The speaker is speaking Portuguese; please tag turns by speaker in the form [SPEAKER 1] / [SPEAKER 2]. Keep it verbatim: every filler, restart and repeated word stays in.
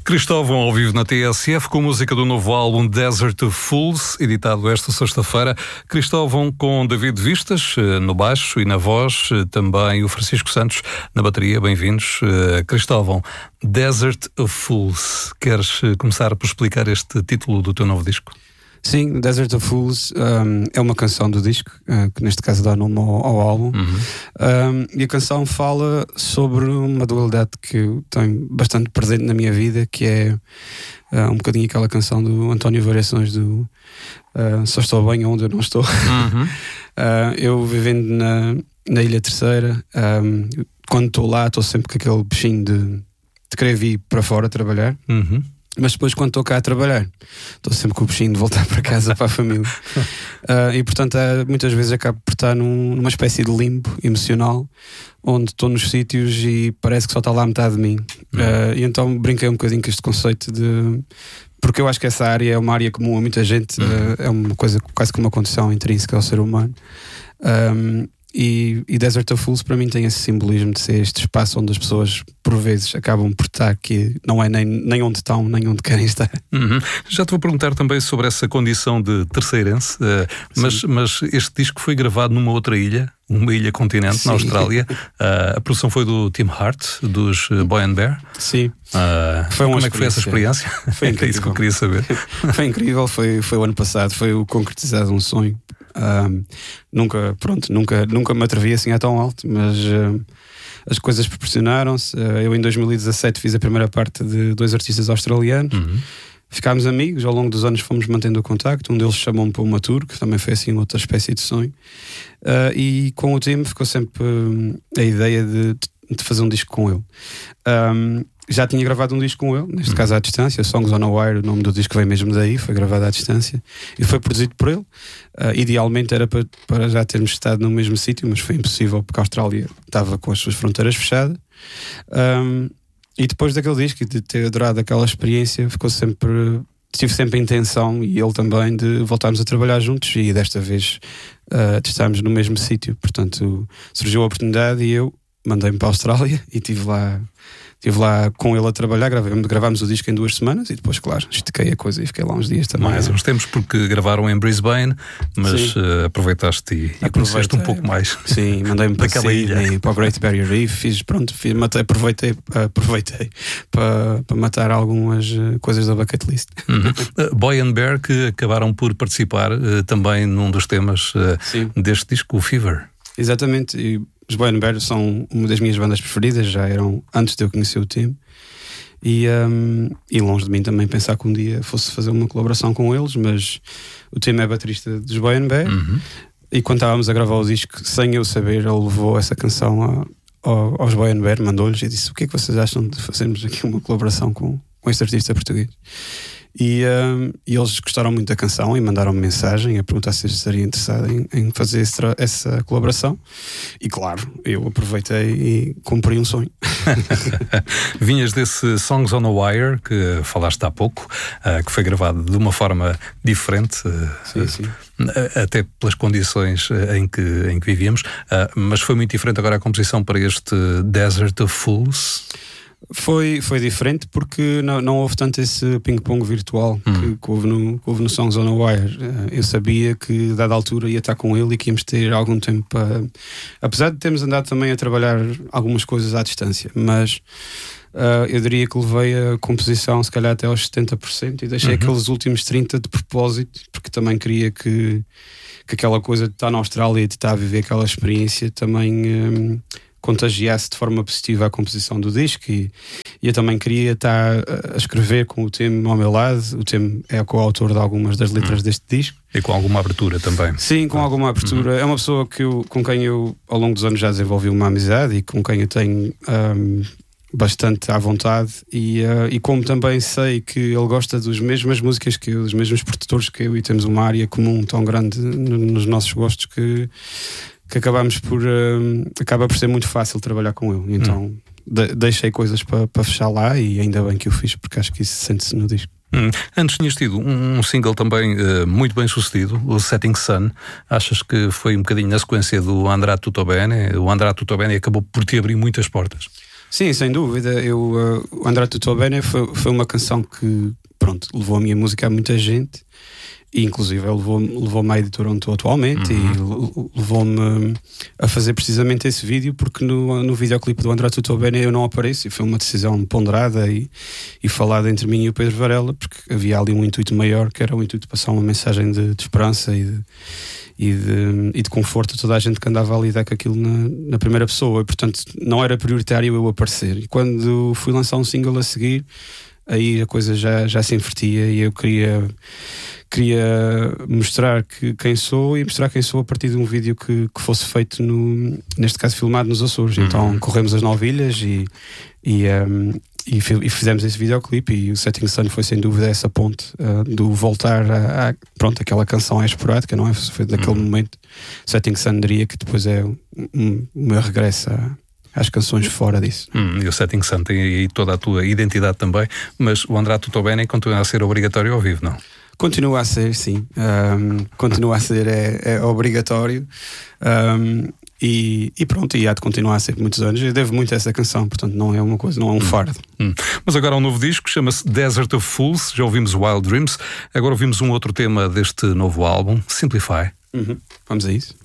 [SPEAKER 1] Cristóvão ao vivo na T S F com música do novo álbum Desert of Fools, editado esta sexta-feira. Cristóvão com David Vistas no baixo e na voz, também o Francisco Santos na bateria. Bem-vindos. Cristóvão, Desert of Fools. Queres começar por explicar este título do teu novo disco?
[SPEAKER 2] Sim, Desert of Fools um, é uma canção do disco, uh, que neste caso dá nome ao, ao álbum.
[SPEAKER 1] Uhum.
[SPEAKER 2] Um, e a canção fala sobre uma dualidade que eu tenho bastante presente na minha vida, que é uh, um bocadinho aquela canção do António Variações do uh, Só estou bem onde eu não estou.
[SPEAKER 1] Uhum.
[SPEAKER 2] uh, eu vivendo na, na Ilha Terceira, um, quando estou lá estou sempre com aquele bichinho de, de querer vir para fora trabalhar.
[SPEAKER 1] Uhum.
[SPEAKER 2] Mas depois, quando estou cá a trabalhar, estou sempre com o bichinho de voltar para casa, para a família. Uh, e portanto, uh, muitas vezes acabo por estar num, numa espécie de limbo emocional, onde estou nos sítios e parece que só está lá metade de mim. Uh, e então brinquei um bocadinho com este conceito de. Porque eu acho que essa área é uma área comum a muita gente, uh, é uma coisa quase que uma condição intrínseca ao ser humano. Um, E, e Desert of Fools para mim tem esse simbolismo de ser este espaço onde as pessoas por vezes acabam por estar, que não é nem, nem onde estão, nem onde querem estar.
[SPEAKER 1] Uhum. Já te vou perguntar também sobre essa condição de terceirense, uh, mas, mas este disco foi gravado numa outra ilha, uma ilha continente, Sim. na Austrália. Uh, a produção foi do Tim Hart, dos uh, Boy and Bear.
[SPEAKER 2] Sim.
[SPEAKER 1] Uh, foi como é que foi essa experiência?
[SPEAKER 2] Foi incrível.
[SPEAKER 1] É isso que eu queria saber.
[SPEAKER 2] Foi incrível, foi, foi o ano passado, foi o concretizado um sonho. Um, nunca, pronto, nunca, nunca me atrevi assim a tão alto, mas uh, as coisas proporcionaram-se. Uh, eu em dois mil e dezassete fiz a primeira parte de dois artistas australianos. Uhum. Ficámos amigos, ao longo dos anos fomos mantendo o contacto. Um deles chamou-me para uma tour, que também foi assim outra espécie de sonho. Uh, e com o time ficou sempre uh, a ideia de, de fazer um disco com ele. Um, Já tinha gravado um disco com ele, neste uhum. caso à distância, Songs on a Wire, o nome do disco veio mesmo daí, foi gravado à distância e foi produzido por ele. Uh, idealmente era para, para já termos estado no mesmo sítio, mas foi impossível porque a Austrália estava com as suas fronteiras fechadas. Um, e depois daquele disco e de ter adorado aquela experiência, ficou sempre, tive sempre a intenção, e ele também, de voltarmos a trabalhar juntos, e desta vez uh, estarmos no mesmo sítio. Portanto, surgiu a oportunidade e eu mandei-me para a Austrália e estive lá. Estive lá com ele a trabalhar, gravamos, gravámos o disco em duas semanas e depois, claro, estiquei a coisa e fiquei lá uns dias também.
[SPEAKER 1] Mais uns tempos, porque gravaram em Brisbane, mas uh, aproveitaste e, e conheceste um pouco mais.
[SPEAKER 2] Sim, mandei-me para daquela ilha, para o Great Barrier Reef, fiz, pronto, fiz, matei, aproveitei, aproveitei para, para matar algumas coisas da bucket list.
[SPEAKER 1] Uhum. uh, Boy and Bear, que acabaram por participar uh, também num dos temas uh, deste disco, o Fever.
[SPEAKER 2] Exatamente, e os Boy and Bear são uma das minhas bandas preferidas, já eram antes de eu conhecer o time. E, um, e longe de mim também pensar que um dia fosse fazer uma colaboração com eles, mas o time é baterista dos Boy and Bear. Uhum. E quando estávamos a gravar o disco, sem eu saber, ele levou essa canção a, a, aos Boy and Bear, mandou-lhes e disse: o que é que vocês acham de fazermos aqui uma colaboração com, com este artista português? E, um, e eles gostaram muito da canção e mandaram-me mensagem a perguntar se eu estaria interessado em, em fazer esse, essa colaboração. E claro, eu aproveitei e cumpri um sonho.
[SPEAKER 1] Vinhas desse Songs on a Wire, que falaste há pouco, uh, que foi gravado de uma forma diferente, uh,
[SPEAKER 2] sim, sim.
[SPEAKER 1] Uh, até pelas condições em que, em que vivíamos, uh, mas foi muito diferente agora a composição para este Desert of Fools.
[SPEAKER 2] Foi, foi diferente porque não, não houve tanto esse ping-pong virtual hum. que, que, houve no, que houve no Songs on a Wire. Eu sabia que, dada altura, ia estar com ele e que íamos ter algum tempo para... Apesar de termos andado também a trabalhar algumas coisas à distância, mas uh, eu diria que levei a composição se calhar até aos setenta por cento e deixei uhum. aqueles últimos trinta por cento de propósito, porque também queria que, que aquela coisa de estar na Austrália e de estar a viver aquela experiência também... Um, contagiasse de forma positiva a composição do disco, e, e eu também queria estar a escrever com o Tim ao meu lado. O Tim é o coautor de algumas das letras uhum. deste disco.
[SPEAKER 1] E com alguma abertura também.
[SPEAKER 2] Sim, com alguma abertura. Uhum. É uma pessoa que eu, com quem eu ao longo dos anos já desenvolvi uma amizade e com quem eu tenho um, bastante à vontade, e, uh, e como também sei que ele gosta das mesmas músicas que eu, dos mesmos produtores que eu, e temos uma área comum tão grande no, nos nossos gostos que que acabamos por uh, acaba por ser muito fácil trabalhar com ele. Então hum. de, deixei coisas para pa fechar lá, e ainda bem que o fiz, porque acho que isso sente-se no disco.
[SPEAKER 1] Hum. Antes tinhas tido um, um single também uh, muito bem sucedido, o Setting Sun. Achas que foi um bocadinho na sequência do Andrà Tutto Bene? O Andrà Tutto Bene acabou por te abrir muitas portas.
[SPEAKER 2] Sim, sem dúvida. Eu, uh, o Andrà Tutto Bene foi, foi uma canção que, pronto, levou a minha música a muita gente. E inclusive levou-me levou à editora onde estou atualmente. Uhum. E levou-me a fazer precisamente esse vídeo, porque no, no videoclipe do Andrà Tutto Bene eu não apareço, e foi uma decisão ponderada e, e falada entre mim e o Pedro Varela, porque havia ali um intuito maior, que era o intuito de passar uma mensagem de, de esperança e de, e, de, e de conforto a toda a gente que andava a lidar com aquilo na, na primeira pessoa, e portanto não era prioritário eu aparecer. E quando fui lançar um single a seguir, aí a coisa já, já se invertia, e eu queria queria mostrar que, quem sou, e mostrar quem sou a partir de um vídeo que, que fosse feito no, neste caso filmado nos Açores. Uhum. Então corremos as nove ilhas e, e, um, e, e fizemos esse videoclipe, e o Setting Sun foi sem dúvida essa ponte uh, do voltar a, a pronto, aquela canção é esporádica, não é? Foi daquele uhum. momento. Setting Sun diria que depois é o um, meu regresso a às canções fora disso.
[SPEAKER 1] Hum, e o Setting Sun tem aí toda a tua identidade também, mas o Andrà Tutto Bene continua a ser obrigatório ao vivo, não?
[SPEAKER 2] Continua a ser, sim. Um, continua a ser, é, é obrigatório. Um, e, e pronto, e há de continuar a ser por muitos anos. Eu devo muito a essa canção, portanto não é uma coisa, não é um fardo.
[SPEAKER 1] Hum, hum. Mas agora há um novo disco, chama-se Desert of Fools. Já ouvimos Wild Dreams, agora ouvimos um outro tema deste novo álbum, Simplify.
[SPEAKER 2] Uhum. Vamos a isso.